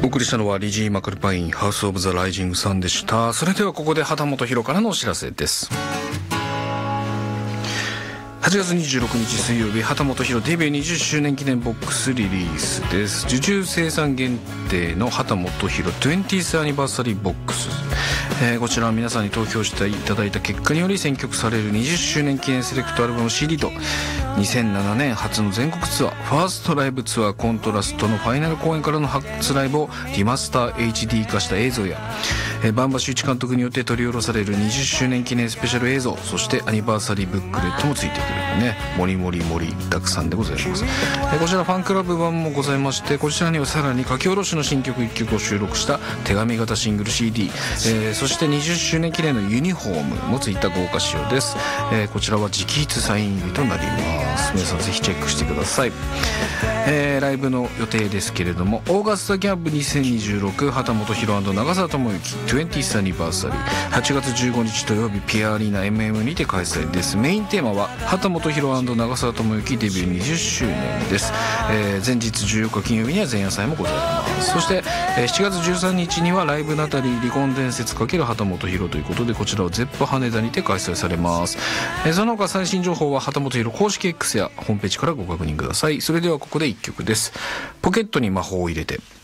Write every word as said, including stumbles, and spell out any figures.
お送りしたのはリジー・マクルパインハウス・オブ・ザ・ライジング・サンでした。それではここで畑本博からのお知らせです。はちがつにじゅうろくにち水曜日、畑本博デビューにじゅっしゅうねん記念ボックスリリースです。受注生産限定の畑本博 にじゅうアニバーサリーボックス、えー、こちらは皆さんに投票していただいた結果により選曲されるにじゅっしゅうねん記念セレクトアルバム シーディー とにせんななねん初の全国ツアーファーストライブツアーコントラストのファイナル公演からの初ライブをリマスター エイチディー 化した映像や、えー、バンバシュ一監督によって取り下ろされるにじゅっしゅうねん記念スペシャル映像、そしてアニバーサリーブックレットもついてくるね、もりもりもりたくさんでございます。えー、こちらファンクラブ版もございまして、こちらにはさらに書き下ろしの新曲いっきょくを収録した手紙型シングル シーディー、えー、そしてにじゅっしゅうねん記念のユニフォームもついた豪華仕様です。えー、こちらは直筆サイン入りとなります。皆さんぜひチェックしてください。えー、ライブの予定ですけれども、オーガスタキャンプにせんにじゅうろく畑本博&長澤智之 にじゅうアニバーサリー、はちがつじゅうごにち土曜日ピアアリーナ エムエム にて開催です。メインテーマは畑本博&長澤智之デビューにじゅっしゅうねんです。えー、前日じゅうよっか金曜日には前夜祭もございます。そして、えー、しちがつじゅうさんにちにはライブナタリー離婚伝説×畑本博ということで、こちらはゼップ羽田にて開催されます。えー、その他最新情報は畑本博公式 X やホームページからご確認ください。それではここでいっきょくです。ポケットに魔法を入れて。